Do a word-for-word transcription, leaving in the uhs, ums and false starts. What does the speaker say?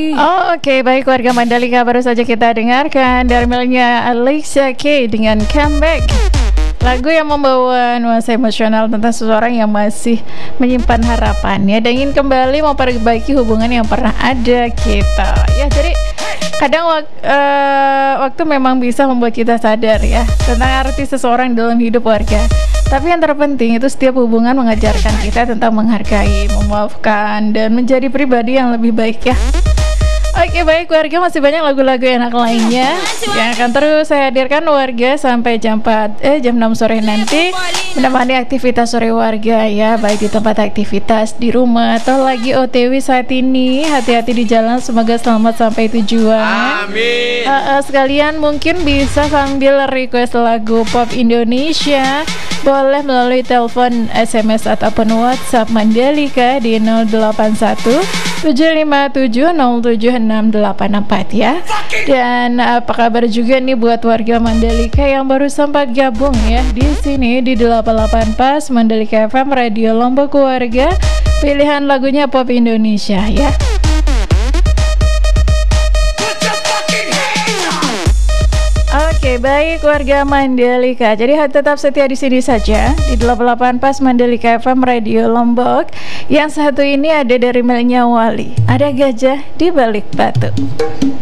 Oh, oke, okay. Baik warga Mandalika, baru saja kita dengarkan dari miliknya Alicia Keys dengan Comeback, lagu yang membawa nuansa emosional tentang seseorang yang masih menyimpan harapannya dan ingin kembali memperbaiki hubungan yang pernah ada kita. Ya, jadi kadang wak uh, waktu memang bisa membuat kita sadar ya tentang arti seseorang dalam hidup warga. Tapi yang terpenting itu setiap hubungan mengajarkan kita tentang menghargai, memaafkan, dan menjadi pribadi yang lebih baik ya. Oke, baik warga, masih banyak lagu-lagu enak lainnya yang akan terus saya hadirkan warga sampai jam empat eh jam enam sore nanti, menemani aktivitas sore warga ya, baik di tempat aktivitas, di rumah, atau lagi O T W saat ini. Hati-hati di jalan, semoga selamat sampai tujuan. Amin. uh, uh, Sekalian mungkin bisa sambil request lagu pop Indonesia, boleh melalui telepon, S M S, ataupun WhatsApp Mandalika di nol delapan satu tujuh lima tujuh nol tujuh enam delapan empat ya. Dan apa kabar juga nih buat warga Mandalika yang baru sempat gabung ya di sini di delapan delapan Pas Mandalika F M, Radio Lombok Warga. Pilihan lagunya pop Indonesia ya. Oke, baik warga Mandalika. Jadi tetap setia di sini saja di delapan delapan Pas Mandalika F M, Radio Lombok. Yang satu ini ada dari miliknya Wali. Ada gajah di balik batu.